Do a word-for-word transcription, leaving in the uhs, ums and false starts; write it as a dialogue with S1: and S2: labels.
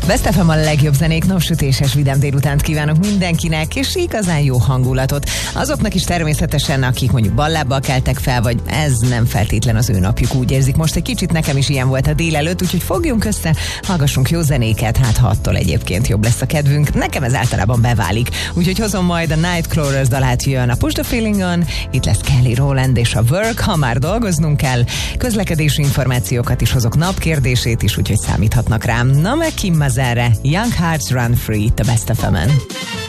S1: Best ef em a legjobb zenék, napsütéses vidám délutánt kívánok mindenkinek, és igazán jó hangulatot. Azoknak is természetesen, akik mondjuk ballábbal keltek fel, vagy ez nem feltétlen az ő napjuk, úgy érzik. Most egy kicsit nekem is ilyen volt a délelőtt, úgyhogy fogjunk össze, hallgassunk jó zenéket, hát ha attól egyébként jobb lesz a kedvünk. Nekem ez általában beválik. Úgyhogy hozom majd a Nightcrawlers dalát, jön a Push the Feeling On, itt lesz Kelly Rowland és a Work, ha már dolgoznunk kell. Közlekedési információkat is hozok, napkérdését is, úgyhogy számíthatnak rám. Na meg Kim Mazerre, Young Hearts Run Free, itt a Best ef emen.